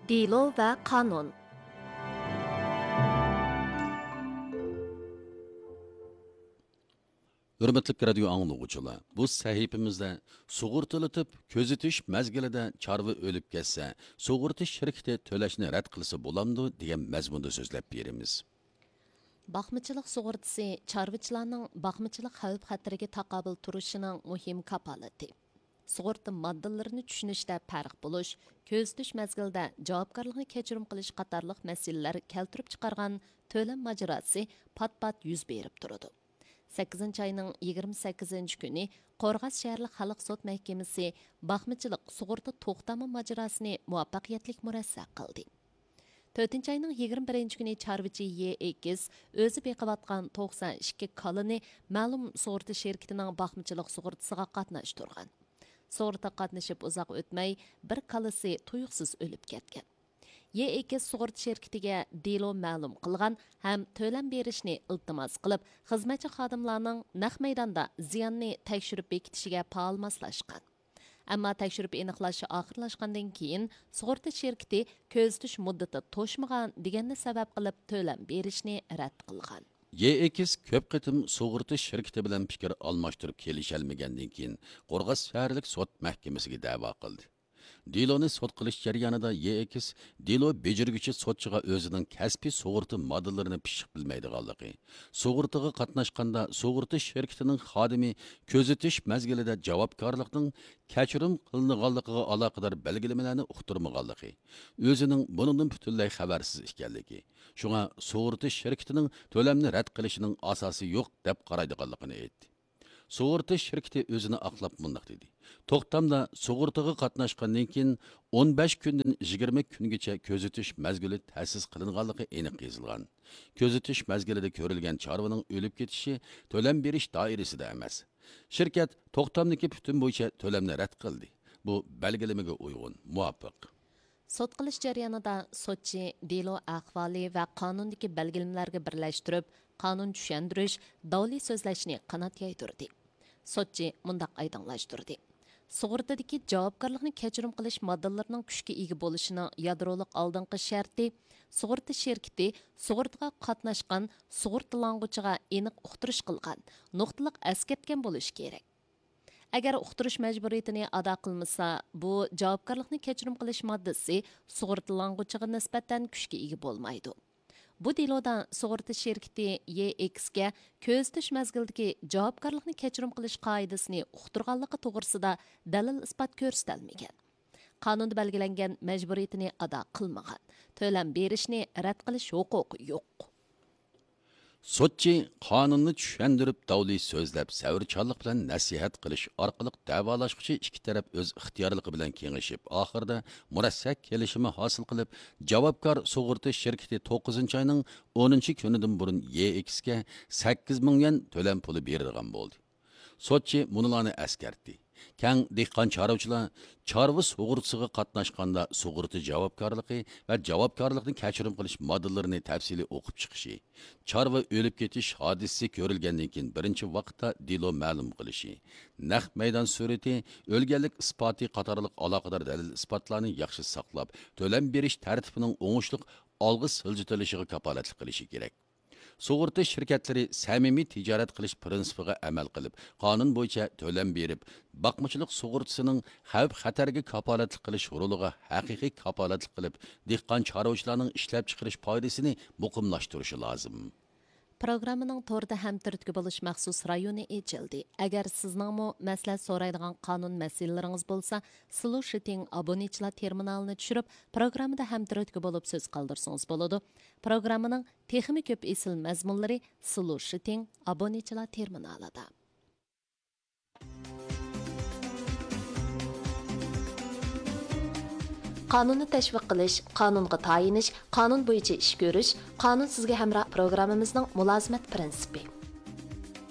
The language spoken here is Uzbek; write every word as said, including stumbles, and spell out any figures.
Delo va qonun. Hürmetlik radio anlıqçılar, bu sahifimizde sug'urtalatib ko'zitish mezgilida chorva o'lib ketsa, sug'urta shirkati to'lashni rad qilsa bo'lamdi degan mazmunda so'zlab beramiz. Baxmachilik sug'urtasi chorvachilarning baxmachilik xavf-xatariga taqobil turishining muhim kapolati. Sug'urta moddalarini tushunishda farq bo'lish, ko'zitish mezgilida javobgarlikni kechirim qilish qatorliq masalalar keltirib chiqargan to'lam mojarosi pat-pat yuz berib turadi. sakkizinchi ayning yigirma sakkizinchi kuni Qo'rg'as shaharlik xalq sud mahkamasi baxmachilik sug'urta to'xtami mojarosini muvaffaqiyatli murassa qildi. to'rtinchi ayning yigirma birinchi kuni chorvachi Y X o'zi beqivatgan to'qson ikki kalini ma'lum sug'urta shirkatining baxmachilik sug'urtasiga qatnashtirgan. Sug'urta qatnashib uzoq o'tmay bir kalisi tuyuqsiz o'lib ketgan. Y X sug'urta shirkatiga delo ma'lum qilgan ham to'lam berishni iltimos qilib, xizmatchi xodimlarning naq maydonda ziyonni tekshirib bekitishiga faol moslashgan. Ammo tekshirib aniqlashi oxirlashgandan keyin sug'urta shirkati ko'zitish muddati to'shmagan deganni sabab qilib to'lam berishni rad qilgan. Y X ko'p qitim sug'urta shirkati bilan fikr almashtirib kelisholmagandan keyin Qo'rg'as shaharlik sud mahkamasiga da'vo qildi. Deloni sud qilish jarayonida Y X delo bejirguchi sudchiga o'zining kasbiy sug'urta modellarini pishiq bilmaydiganligi, sug'urtaga qatnashganda sug'urta shirkatining xodimi ko'zitish mezgilida javobgarlikning kechirim qilinganligiga aloqador belgilamalari uqtirmaganligi, o'zining bundan butunlay xabarsiz ekanligi, shunga sug'urta shirkatining to'lamni rad qilishining asosi yo'q deb qaraydiganligini aytdi. Sug'urta shirkati o'zini aqlab mundaq dedi. To'xtamda sug'urtaga qatnashgandan keyin o'n besh kundan yigirma kungacha ko'zitish mezgili ta'sis qilinganligi aniq yozilgan. Ko'zitish mezgilida ko'rilgan chorvaning o'lib ketishi to'lam berish doirasida emas. Shirkat to'xtamdagi butun bo'yicha to'lamni rad qildi. Bu belgilamaga uyg'un, muvofiq. Sud qilish jarayonida sudchi delo ahvoli va qonundagi belgilamalariga birlashtirib, qonun tushuntirish, davli so'zlashni qanot yaydirdi. Sudchi mundaq aydınlaştırdı. Sug'urtadagi javobgarlikni kechirim qilish moddalarining kuchga ega bo'lishining yadroliq oldingi sharti sug'urta shirkati sug'urtaga qatnashgan sug'urtalang'uchiga aniq uqtirish qilgan, nuqtaliq askatgan bo'lishi kerak. Agar uqtirish majburiyatini ado qilmasa, bu javobgarlikni kechirim qilish moddasi sug'urtalang'uchiga nisbatan kuchga ega bo'lmaydi. Bu deloda sug'urta shirkati Y X ga ko'zitish mezgildagi javobgarlikni kechirim qilish qoidasini uqtirganligi to'g'risida dalil isbot ko'rsatilmagan. Qonunda belgilangan majburiyatini ado qilmagan. To'lam berishni rad qilish huquqi yo'q. Sudchi qonunni tushuntirib davli so'zlab savrchanlik bilan nasihat qilish orqali davolashuvchi ikki taraf o'z ixtiyorligi bilan kengashib, oxirida murassak kelishimi hosil qilib, javobgar sug'urta shirkati to'qqizinchi ayning o'ninchi kunidan burun Y X ga sakkiz ming yuan to'lam puli beradigan bo'ldi. Sudchi bunularni eskartdi. Kang dehqon chorvachilar chorva sug'urtasiga qatnashganda sug'urta javobgarligi va javobgarlikni kechirim qilish moddallarini tafsili o'qib chiqishi, chorva o'lib ketish hodisasi ko'rilgandan keyin birinchi vaqtda delo ma'lum qilishi, naq maydon surati, o'lganlik isboti qatorliq aloqador dalil isbotlarni yaxshi saqlab, to'lam berish tartibining o'ngishli olg'i siljitilishiga kapolatlik qilishi kerak. Sug'urta shirkatlari samimiy tijorat qilish prinsipiga amal qilib, qonun bo'yicha to'lam berib, baqmachilik sug'urtasining xavf-xatarga kapolatlik qilish roliga haqiqiy kapolatlik qilib, dehqon chorvachilarning ishlab chiqarish foydasini muqimlashtirishi lozim. Programmaning to'rda ham turtki bo'lish maxsus rayoni ochildi. Agar sizningmi maslahat so'raydigan qonun masalalaringiz bo'lsa, Solution abonechilar terminalini tushirib, programmada ham turtki bo'lib so'z qoldirsangiz bo'ladi. Programmaning texnik ko'p esil mazmunlari Solution abonechilar terminalida. Qonunni tashviq qilish, qonunga tayinish, qonun bo'yicha ish ko'rish, qonun sizga hamroh programmamizning mulozimat prinsipi.